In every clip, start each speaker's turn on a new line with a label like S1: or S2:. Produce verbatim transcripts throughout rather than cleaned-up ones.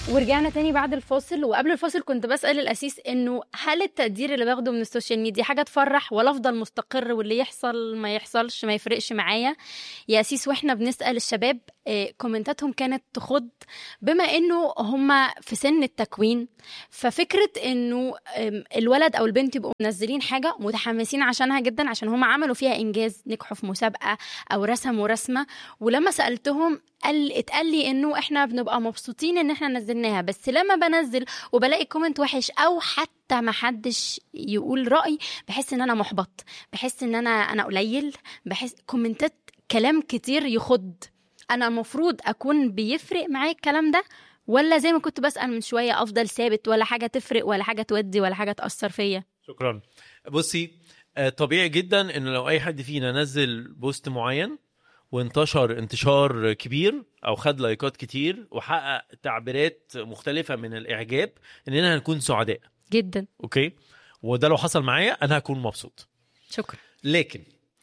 S1: ورجعنا تاني بعد الفاصل. وقبل الفاصل كنت بسأل الأسيس إنه هل التقدير اللي باخده من السوشيال ميديا حاجة تفرح ولا أفضل مستقر واللي يحصل ما يحصلش ما يفرقش معايا يا أسيس؟ وإحنا بنسأل الشباب إيه كومنتاتهم كانت تخض، بما إنه هم في سن التكوين، ففكرة إنه الولد أو البنت يبقوا منزلين حاجة متحمسين عشانها جدا عشان هم عملوا فيها إنجاز، نجحوا في مسابقة أو رسموا رسمة. ولما سألتهم قال اتقال لي إنه إحنا بنبقى مبسوطين إن إحنا نزلناها، بس لما بنزل وبلاقي كومنت وحش أو حتى ما حدش يقول رأي بحس إن أنا محبط، بحس إن أنا أنا قليل، بحس كومنتات كلام كتير يخض. أنا المفروض أكون بيفرق معايا الكلام ده، ولا زي ما كنت بسأل من شوية أفضل ثابت، ولا حاجة تفرق ولا حاجة تودي ولا حاجة تأثر فيا؟
S2: شكرا. بصي، طبيعي جدا إنه لو أي حد فينا نزل بوست معين وانتشر انتشار كبير أو خد لايكات كتير وحقق تعبيرات مختلفة من الإعجاب، إننا هنكون سعداء
S1: جدا.
S2: أوكي، وده لو حصل معايا أنا هكون مبسوط.
S1: شكرا.
S2: لكن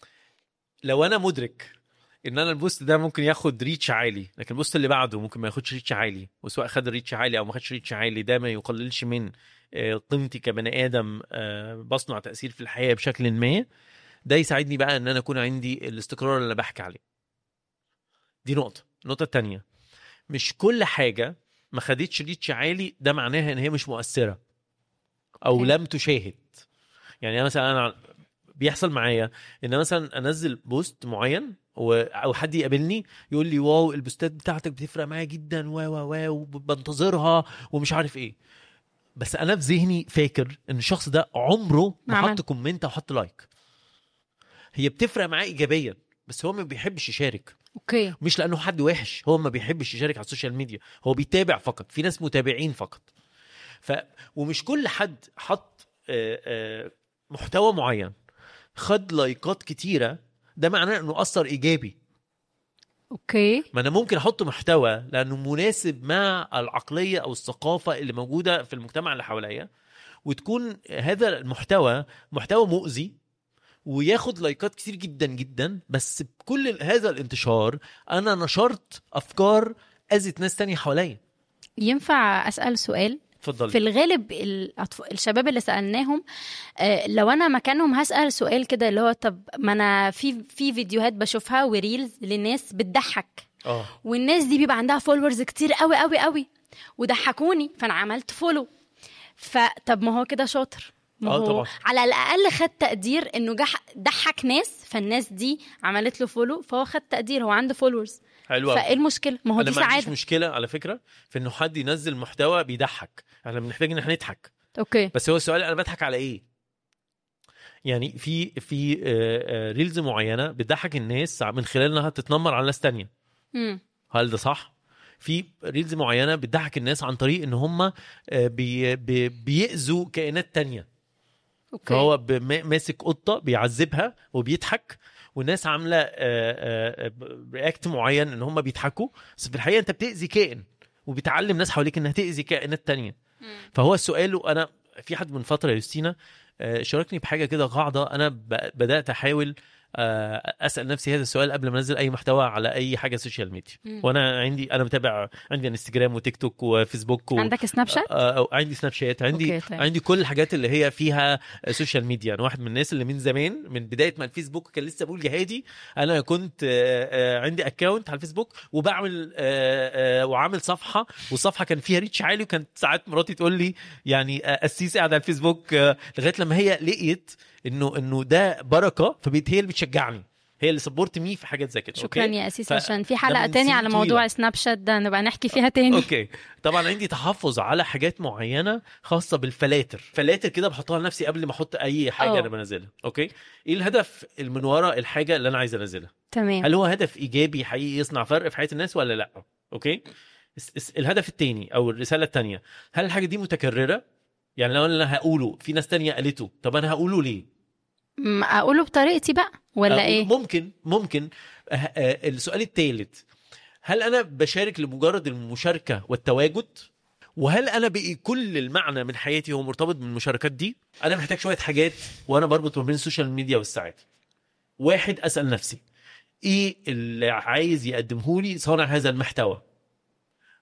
S2: لو أنا مدرك ان انا البوست ده ممكن ياخد ريتش عالي، لكن البوست اللي بعده ممكن ما ياخدش ريتش عالي، وسواء خد ريتش عالي او ما خدش ريتش عالي ده ما يقللش من قيمتي كبني ادم بصنع تاثير في الحياه بشكل ما. ده يساعدني بقى ان انا اكون عندي الاستقرار اللي بحكي عليه. دي نقطه. النقطه الثانيه، مش كل حاجه ما خدتش ريتش عالي ده معناها ان هي مش مؤثره او okay. لم تشاهد. يعني مثلا انا بيحصل معايا ان مثلا انزل بوست معين او حد يقابلني يقول لي واو البوستات بتاعتك بتفرق معايا جدا و و و بنتظرها ومش عارف ايه، بس انا في ذهني فاكر ان الشخص ده عمره ما حط كومنت او حط لايك. هي بتفرق معاه ايجابيا بس هو ما بيحبش يشارك.
S1: اوكي.
S2: مش لانه حد وحش، هو ما بيحبش يشارك على السوشيال ميديا، هو بيتابع فقط، في ناس متابعين فقط. ف ومش كل حد حط آآ آآ محتوى معين خد لايكات كتيرة ده معناه انه اثر ايجابي.
S1: اوكي.
S2: ما انا ممكن احط محتوى لانه مناسب مع العقلية او الثقافة اللي موجودة في المجتمع اللي حواليا، وتكون هذا المحتوى محتوى مؤذي وياخد لايكات كتير جدا جدا، بس بكل هذا الانتشار انا نشرت افكار اذت ناس تانية حواليا.
S1: ينفع اسأل سؤال؟
S2: فضل.
S1: في الغالب الشباب اللي سألناهم لو أنا مكانهم هسأل سؤال كده اللي هو طب ما أنا في في فيديوهات بشوفها وريلز للناس بتضحك
S2: اه
S1: والناس دي بيبقى عندها فولورز كتير قوي قوي قوي وضحكوني فأنا عملت فولو، فطب ما هو كده شاطر، ما هو
S2: طبعا.
S1: على الأقل خد تقدير إنه ضحك ناس فالناس دي عملت له فولو فهو خد تقدير، هو عنده فولورز.
S2: حلوة.
S1: فايه المشكله؟ ما هو دي سعاده.
S2: انا ما عنديش مشكله على فكره في انه حد ينزل محتوى بيضحك، احنا بنحتاج ان احنا نضحك.
S1: اوكي.
S2: بس هو السؤال انا بضحك على ايه؟ يعني في في ريلز معينه بتضحك الناس من خلال انها تتنمر على ناس تانية.
S1: امم
S2: هل ده صح؟ في ريلز معينه بتضحك الناس عن طريق ان هم بي بي بيأذوا كائنات تانية.
S1: اوكي.
S2: فهو ماسك قطه بيعذبها وبيضحك والناس عامله رياكت معين ان هم بيضحكوا، بس في الحقيقه انت بتاذي كائن وبتعلم ناس حواليك انها تاذي كائنات تانية.
S1: مم.
S2: فهو السؤال، انا في حد من فتره يوستينا شاركني بحاجه كده قاعده انا بدات احاول اسال نفسي هذا السؤال قبل ما انزل اي محتوى على اي حاجه سوشيال ميديا.
S1: مم.
S2: وانا عندي انا متابع، عندي انستجرام وتيك توك وفيسبوك و...
S1: عندك سناب شات؟
S2: أو عندي سناب شات، عندي
S1: طيب.
S2: عندي كل الحاجات اللي هي فيها سوشيال ميديا. انا واحد من الناس اللي من زمان من بدايه ما الفيسبوك كان لسه بقول جهادي انا كنت عندي اكاونت على الفيسبوك وبعمل وعامل صفحه، والصفحه كان فيها ريتش عالي، وكانت ساعات مراتي تقول لي يعني اسيس قاعد على الفيسبوك، لغايه لما هي لقيت انه انه ده بركه، فبقيت هي اللي بتشجعني، هي اللي سبورت مي في حاجات زي كده.
S1: شكرا
S2: أوكي؟
S1: يا أسيس،
S2: ف...
S1: عشان في حلقة تاني على موضوع طويلة. سناب شات ده نبقى نحكي فيها تاني.
S2: اوكي. طبعا عندي تحفظ على حاجات معينة خاصة بالفلاتر، فلاتر كده بحطها لنفسي قبل ما احط اي حاجة أوه. انا بنزلها. اوكي، ايه الهدف من وراء الحاجة اللي انا عايز انزلها؟
S1: تمام.
S2: هل هو هدف ايجابي حقيقي يصنع فرق في حياة الناس ولا لا؟ اوكي. الهدف التاني او الرسالة التانية، هل الحاجة دي متكررة؟ يعني لو انا هقوله في ناس تانية قالته، طب انا هقوله ليه؟
S1: اقوله بطريقتي بقى ولا ايه؟
S2: ممكن ممكن السؤال الثالث، هل انا بشارك لمجرد المشاركه والتواجد؟ وهل انا بقي كل المعنى من حياتي هو مرتبط بالمشاركات دي؟ انا محتاج شويه حاجات وانا بربط ما بين السوشيال ميديا والساعات. واحد، اسال نفسي ايه اللي عايز يقدمه لي صانع هذا المحتوى؟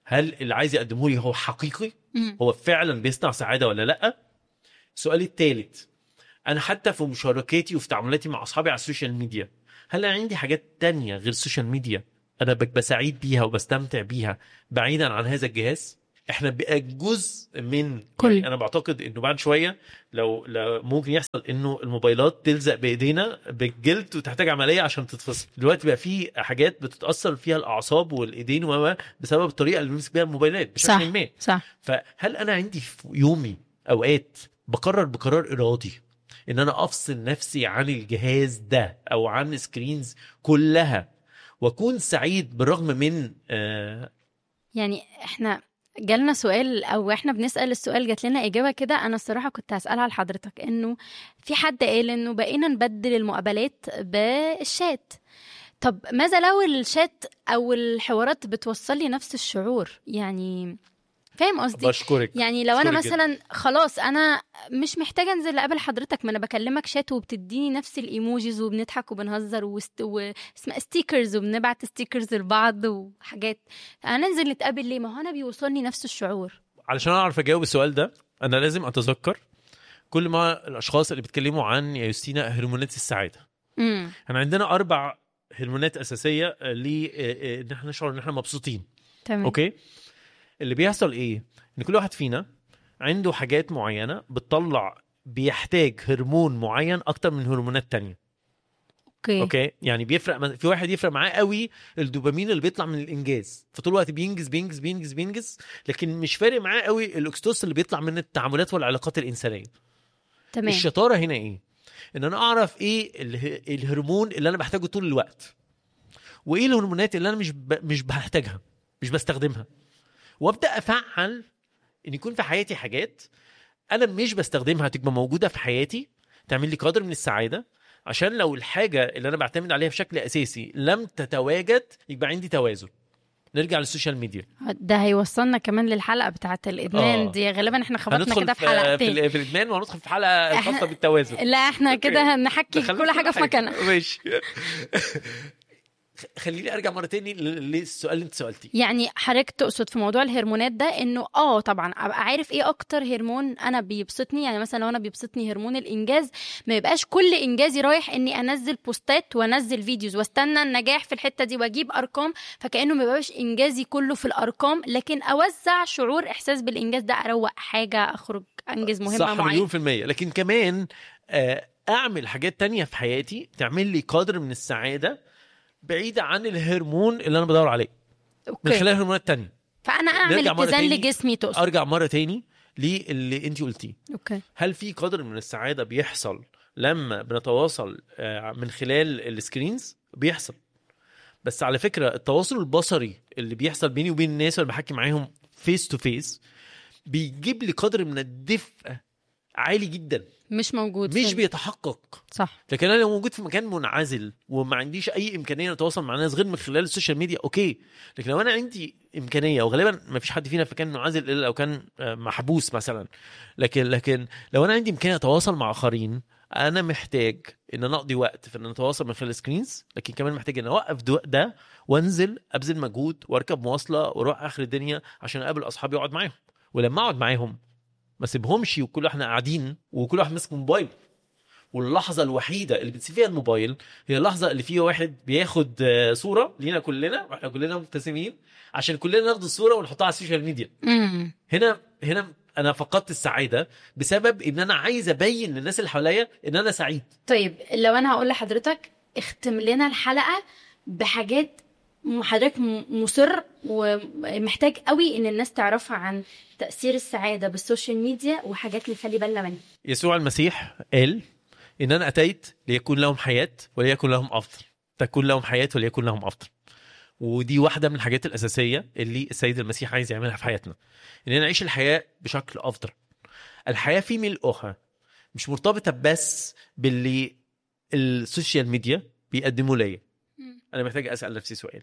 S2: هل اللي عايز يقدمه لي هو حقيقي؟
S1: مم.
S2: هو فعلا بيصنع سعاده ولا لا؟ السؤال الثالث، انا حتى في مشاركاتي وفي تعاملاتي مع اصحابي على السوشيال ميديا، هل انا عندي حاجات تانية غير السوشيال ميديا انا ببقى سعيد بيها وبستمتع بيها بعيدا عن هذا الجهاز؟ احنا بقى جزء من
S1: كل.
S2: يعني انا بعتقد انه بعد شويه لو, لو ممكن يحصل انه الموبايلات تلزق بايدينا بالجلد وتحتاج عمليه عشان تتفصل. دلوقتي بقى في حاجات بتتاثر فيها الاعصاب والايدين وما بسبب الطريقه اللي بنمسك بيها الموبايلات
S1: صح.
S2: بشكل ما.
S1: صح.
S2: فهل انا عندي في يومي اوقات بقرر بقرار ارادي ان انا افصل نفسي عن الجهاز ده او عن سكرينز كلها واكون سعيد بالرغم من آه
S1: يعني احنا جالنا سؤال او احنا بنسأل السؤال جات لنا اجابة كده، انا الصراحة كنت هسألها لحضرتك، انه في حد قال انه بقينا نبدل المقابلات بالشات. طب ماذا لو الشات او الحوارات بتوصل لي نفس الشعور؟ يعني فاهم قصدي؟
S2: بشكرك.
S1: يعني لو انا
S2: بشكرك
S1: مثلا
S2: جدا.
S1: خلاص انا مش محتاجه انزل اقابل حضرتك، ما انا بكلمك شات وبتديني نفس الايموجيز وبنضحك وبنهزر وست... واسمها ستيكرز وبنبعت ستيكرز لبعض وحاجات، انا ننزل نتقابل ليه؟ ما هو انا بيوصلني نفس الشعور.
S2: علشان اعرف اجاوب السؤال ده انا لازم اتذكر كل ما الاشخاص اللي بيتكلموا عن يا يوستينا هرمونات السعاده.
S1: امم
S2: احنا عندنا اربع هرمونات اساسيه ل ان احنا نشعر ان احنا مبسوطين.
S1: تمام.
S2: اوكي، اللي بيحصل ايه ان كل واحد فينا عنده حاجات معينه بتطلع بيحتاج هرمون معين اكتر من هرمونات تانية.
S1: اوكي
S2: اوكي، يعني بيفرق في واحد يفرق معاه قوي الدوبامين اللي بيطلع من الانجاز، فطول الوقت بينجز بينجز بينجز بينجز، لكن مش فارق معاه قوي الاكستوس اللي بيطلع من التعاملات والعلاقات الانسانيه.
S1: تمام.
S2: الشطاره هنا ايه؟ ان انا اعرف ايه اله- الهرمون اللي انا بحتاجه طول الوقت، وايه الهرمونات اللي انا مش ب... مش بحتاجها مش بستخدمها، وابدا افعل ان يكون في حياتي حاجات انا مش بستخدمها تبقى موجوده في حياتي تعمل لي قدر من السعاده، عشان لو الحاجه اللي انا بعتمد عليها بشكل اساسي لم تتواجد يبقى عندي توازن. نرجع للسوشيال ميديا،
S1: ده هيوصلنا كمان للحلقه بتاعه الادمان.
S2: آه.
S1: دي غالبا احنا خبطنا
S2: هندخل
S1: كده في
S2: في, في,
S1: حلقتين.
S2: ال- في الادمان، وهندخل في حلقه خاصه بالتوازن.
S1: لا احنا كده هنحكي
S2: دخلنا
S1: كل حاجه في مكانها.
S2: ماشي. خليني ارجع مره تاني للسؤال اللي انت سالتيه.
S1: يعني حضرتك تقصد في موضوع الهرمونات ده انه اه طبعا ابقى عارف ايه اكتر هرمون انا بيبسطني. يعني مثلا لو انا بيبسطني هرمون الانجاز، ما يبقاش كل انجازي رايح اني انزل بوستات وانزل فيديوز واستنى النجاح في الحته دي واجيب ارقام، فكانه ما يبقاش انجازي كله في الارقام، لكن اوزع شعور احساس بالانجاز ده، اروق حاجه، اخرج انجز مهمه
S2: صح
S1: معينه.
S2: مليون في المية. لكن كمان اعمل حاجات تانية في حياتي تعمل لي قدر من السعاده بعيدة عن الهرمون اللي أنا بدور عليه.
S1: أوكي.
S2: من خلال هرمونات تانية.
S1: فأنا أعمل اتزان لجسمي تقصد.
S2: أرجع مرة تاني للي أنت قلتيه.
S1: أوكي.
S2: هل في قدر من السعادة بيحصل لما بنتواصل من خلال السكرينز؟ بيحصل، بس على فكرة التواصل البصري اللي بيحصل بيني وبين الناس اللي بحكي معاهم فيس تو فيس بيجيب لي قدر من الدفء عالي جدا
S1: مش موجود،
S2: مش
S1: فين.
S2: بيتحقق.
S1: صح.
S2: لكن انا لو موجود في مكان منعزل وما عنديش اي امكانيه اتواصل مع الناس غير من خلال السوشيال ميديا، اوكي. لكن لو انا عندي امكانيه، وغالبا ما فيش حد فينا في مكان منعزل الا لو كان محبوس مثلا، لكن لكن لو انا عندي امكانيه اتواصل مع اخرين، انا محتاج ان انا اقضي وقت في ان اتواصل من خلال السكرينز، لكن كمان محتاج ان اوقف ده وانزل ابذل مجهود واركب مواصله واروح اخر الدنيا عشان اقابل اصحابي واقعد معاهم. ولما اقعد معاهم ما سيبهمش وكل احنا قاعدين وكل واحد ماسك موبايل، واللحظه الوحيده اللي بتسيب فيها الموبايل هي اللحظه اللي فيها واحد بياخد صوره لينا كلنا واحنا كلنا مبتسمين عشان كلنا ناخد الصوره ونحطها على السوشيال ميديا.
S1: مم.
S2: هنا هنا انا فقدت السعاده بسبب ان انا عايز ابين للناس اللي حواليا ان انا سعيد.
S1: طيب لو انا هقول لحضرتك اختم لنا الحلقه بحاجات حضرتك مصر ومحتاج قوي ان الناس تعرفها عن تأثير السعادة بالسوشيال ميديا وحاجات نخلي بالنا منها.
S2: يسوع المسيح قال إن أنا أتيت ليكون لهم حياة وليكن لهم أفضل، تكون لهم حياة وليكن لهم أفضل. ودي واحدة من الحاجات الأساسية اللي السيد المسيح عايز يعملها في حياتنا، إننا نعيش الحياة بشكل أفضل. الحياة في ملؤها مش مرتبطة بس باللي السوشيال ميديا بيقدموا لي. أنا محتاج أسأل نفسي سؤال،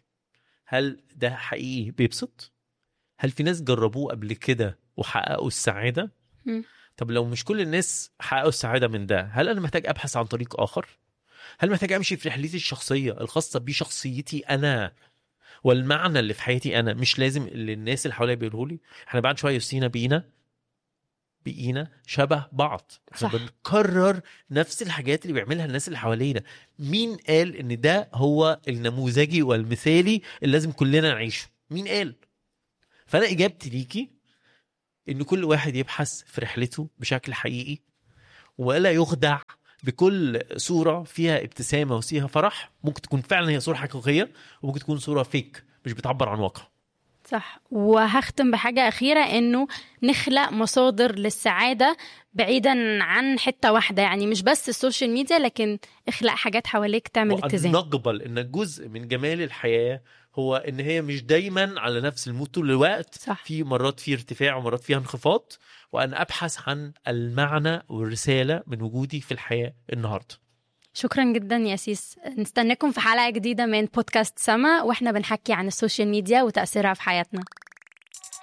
S2: هل ده حقيقي بيبسط؟ هل في ناس جربوه قبل كده وحققوا السعادة؟
S1: م.
S2: طب لو مش كل الناس حققوا السعادة من ده، هل أنا محتاج أبحث عن طريق آخر؟ هل محتاج أمشي في رحلتي الشخصية الخاصة بشخصيتي أنا والمعنى اللي في حياتي انا، مش لازم اللي الناس اللي حواليا بيقولوا لي. احنا بعد شويه يوسينا بينا بقينا شبه بعض، احنا
S1: صح.
S2: بنكرر نفس الحاجات اللي بيعملها الناس اللي حوالينا. مين قال ان ده هو النموذجي والمثالي اللي لازم كلنا نعيشه؟ مين قال؟ فانا اجابتي ليكي ان كل واحد يبحث في رحلته بشكل حقيقي، ولا يخدع بكل صورة فيها ابتسامة وفيها فرح. ممكن تكون فعلا هي صورة حقيقية، وممكن تكون صورة فيك مش بتعبر عن واقع.
S1: صح. وهختم بحاجة أخيرة، إنه نخلق مصادر للسعادة بعيدا عن حتة واحدة، يعني مش بس السوشيال ميديا، لكن اخلق حاجات حواليك تعمل اتزان.
S2: نقبل إن جزء من جمال الحياة هو إن هي مش دايما على نفس المود طول الوقت.
S1: صح.
S2: في مرات في ارتفاع ومرات فيها انخفاض، وأن أبحث عن المعنى والرسالة من وجودي في الحياة النهاردة.
S1: شكرا جدا يا أسيس. نستناكم في حلقة جديدة من بودكاست سما، وإحنا بنحكي عن السوشيال ميديا وتأثيرها في حياتنا.